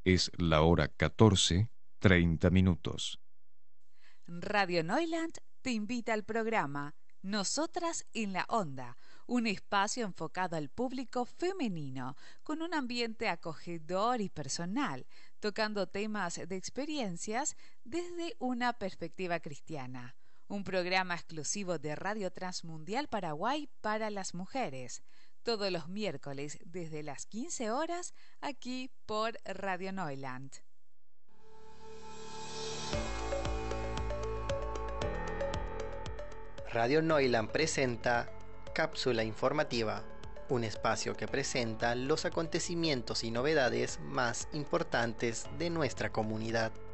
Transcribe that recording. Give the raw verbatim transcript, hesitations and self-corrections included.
Es la hora catorce, treinta minutos. Radio Neuland te invita al programa Nosotras en la Onda, un espacio enfocado al público femenino, con un ambiente acogedor y personal, tocando temas de experiencias desde una perspectiva cristiana. Un programa exclusivo de Radio Transmundial Paraguay para las mujeres, todos los miércoles desde las quince horas, aquí por Radio Neuland. Radio Neuland presenta Cápsula Informativa, un espacio que presenta los acontecimientos y novedades más importantes de nuestra comunidad.